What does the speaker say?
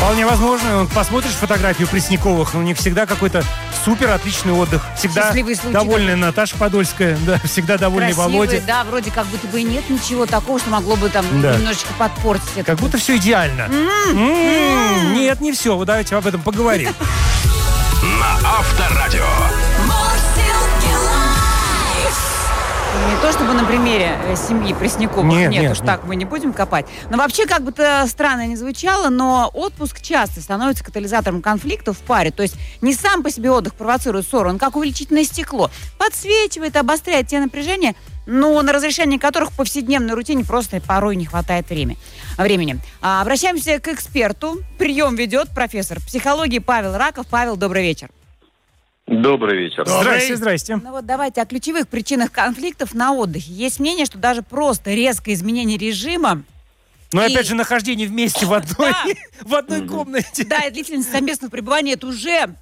Вполне возможно. Посмотришь фотографию Пресняковых, у них всегда какой-то супер отличный отдых. Всегда довольная Наташа Подольская, да, всегда довольный Володя. Да, вроде как будто бы и нет ничего такого, что могло бы там немножечко подпортить это. Как будто все идеально. Нет, не все. Вот давайте об этом поговорим. На Авторадио. Не то чтобы на примере семьи Пресняковых. Нет, уж так мы не будем копать. Но вообще, как бы то странно ни звучало, но отпуск часто становится катализатором конфликтов в паре. То есть не сам по себе отдых провоцирует ссору, он как увеличительное стекло. Подсвечивает, обостряет те напряжения, но на разрешение которых в повседневной рутине просто порой не хватает времени. Обращаемся к эксперту. Прием ведет профессор психологии Павел Раков. Павел, добрый вечер. Добрый вечер. Здрасте. Ну вот давайте о ключевых причинах конфликтов на отдыхе. Есть мнение, что даже просто резкое изменение режима. Но опять же, нахождение вместе в одной комнате. Да, и длительность совместного пребывания – это уже